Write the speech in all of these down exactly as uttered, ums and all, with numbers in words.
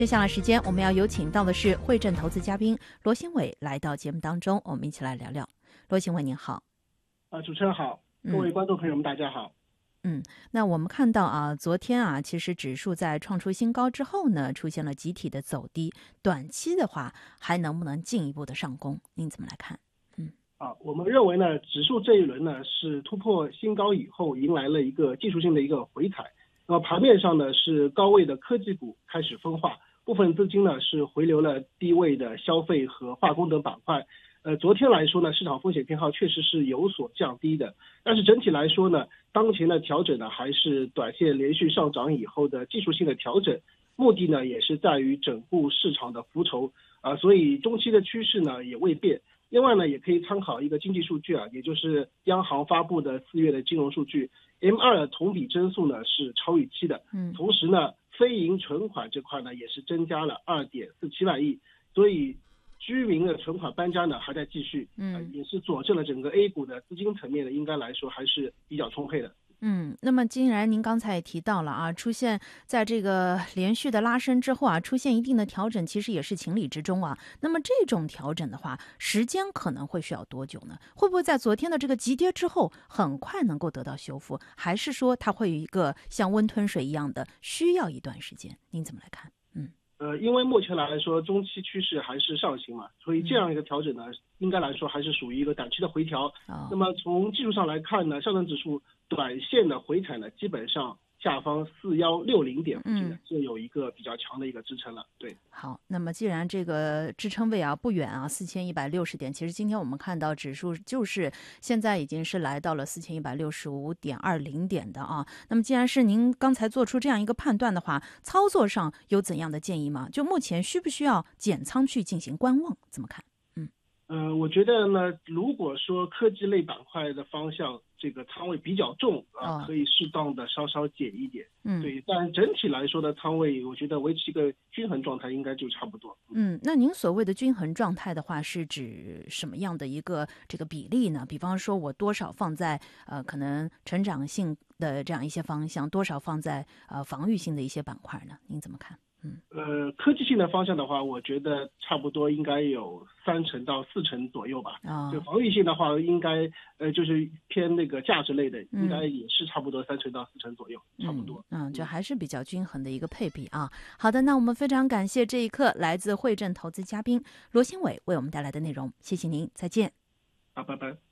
接下来时间，我们要有请到的是汇证投资嘉宾罗新伟来到节目当中，我们一起来聊聊。罗新伟您好。 啊，主持人好，各位观众朋友们、嗯、大家好。 嗯，那我们看到啊，昨天啊，其实指数在创出新高之后呢，出现了集体的走低，短期的话还能不能进一步的上攻？您怎么来看？嗯， 啊，我们认为呢，指数这一轮呢是突破新高以后，迎来了一个技术性的一个回踩。那么盘面上呢，是高位的科技股开始分化，部分资金呢是回流了低位的消费和化工等板块。呃，昨天来说呢，市场风险偏好确实是有所降低的，但是整体来说呢，当前的调整呢还是短线连续上涨以后的技术性的调整，目的呢也是在于整固市场的浮筹啊、呃，所以中期的趋势呢也未变。另外呢，也可以参考一个经济数据啊，也就是央行发布的四月的金融数据 ，M 二 同比增速呢是超预期的， 嗯， 同时呢，非银存款这块呢也是增加了 二点四七万亿，所以居民的存款搬家呢还在继续，嗯、呃，也是佐证了整个 A 股的资金层面呢，应该来说还是比较充沛的。 嗯，那么既然您刚才也提到了啊，出现在这个连续的拉升之后啊，出现一定的调整，其实也是情理之中啊。那么这种调整的话，时间可能会需要多久呢？会不会在昨天的这个急跌之后，很快能够得到修复？还是说它会有一个像温吞水一样的，需要一段时间？您怎么来看？嗯。 呃，因为目前来说，中期趋势还是上行嘛，所以这样一个调整呢，嗯、应该来说还是属于一个短期的回调。哦、那么从技术上来看呢，上证指数短线的回踩呢，基本上下方四幺六零点附近呢，就有一个比较强的一个支撑了。对， 好，那么既然这个支撑位啊不远啊，四千一百六十点，其实今天我们看到指数就是现在已经是来到了四千一百六十五点二零点的啊。那么既然是您刚才做出这样一个判断的话，操作上有怎样的建议吗？就目前需不需要减仓去进行观望？怎么看？嗯， 呃，我觉得呢，如果说科技类板块的方向，这个仓位比较重啊、呃，可以适当的稍稍减一点。嗯，对，但整体来说的仓位，我觉得维持一个均衡状态应该就差不多。 嗯，那您所谓的均衡状态的话，是指什么样的一个这个比例呢？比方说，我多少放在呃可能成长性的这样一些方向，多少放在呃防御性的一些板块呢？您怎么看？嗯， 呃，科技性的方向的话，我觉得差不多应该有三成到四成左右吧。啊、哦，就防御性的话，应该呃就是偏那个价值类的，应该也是差不多三成到四成左右，嗯、差不多。 嗯，这还是比较均衡的一个配比啊。好的，那我们非常感谢这一刻来自汇证投资嘉宾罗新伟为我们带来的内容，谢谢您，再见。 好，拜拜。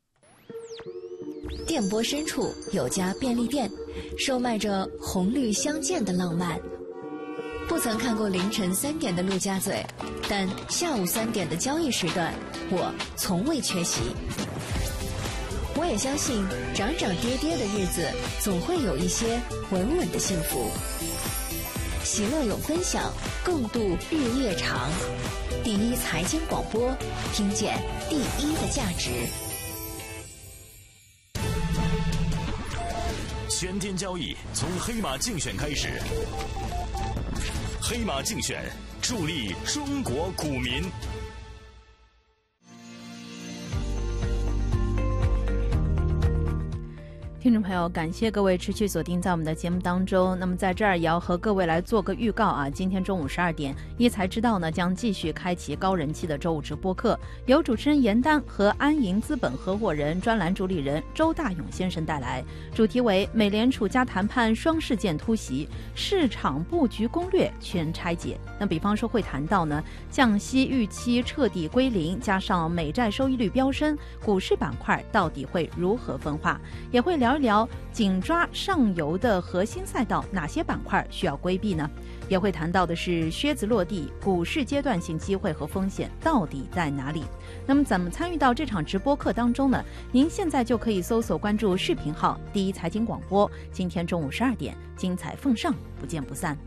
电波深处有家便利店，售卖着红绿相间的浪漫。不曾看过凌晨三点的陆家嘴，但下午三点的交易时段，我从未缺席。我也相信，涨涨跌跌的日子，总会有一些稳稳的幸福。喜乐有分享，共度日夜长。第一财经广播，听见第一的价值。 全天交易从黑马竞选开始。黑马竞选，助力中国股民。 听众朋友，感谢各位持续锁定在我们的节目当中。那么在这儿也要和各位来做个预告啊，今天中午十二点，一财知道呢将继续开启高人气的周五直播课，由主持人严丹和安盈资本合伙人专栏主理人周大勇先生带来，主题为美联储加谈判双事件突袭，市场布局攻略全拆解。那比方说会谈到呢，降息预期彻底归零，加上美债收益率飙升，股市板块到底会如何分化，也会聊聊一聊紧抓上游的核心赛道，哪些板块需要规避呢？也会谈到的是靴子落地，股市阶段性机会和风险到底在哪里？那么怎么参与到这场直播课当中呢？您现在就可以搜索关注视频号第一财经广播，今天中午十二点精彩奉上，不见不散。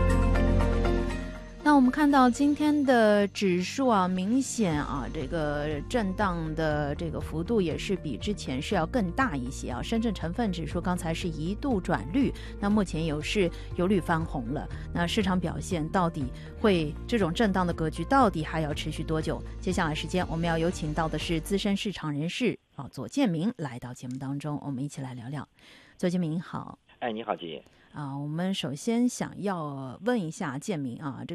那我们看到今天的指数啊，明显啊，这个震荡的这个幅度也是比之前是要更大一些啊。深圳成分指数刚才是一度转绿，那目前有是由绿翻红了。那市场表现到底会这种震荡的格局到底还要持续多久？接下来时间我们要有请到的是资深市场人士啊左建明来到节目当中，我们一起来聊聊。左建明好。 哎，你好，姐。 啊，我们首先想要问一下建明啊，这